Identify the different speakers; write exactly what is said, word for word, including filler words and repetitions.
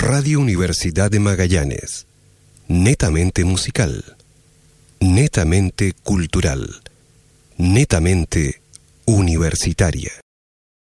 Speaker 1: Radio Universidad de Magallanes. Netamente musical. Netamente cultural. Netamente universitaria.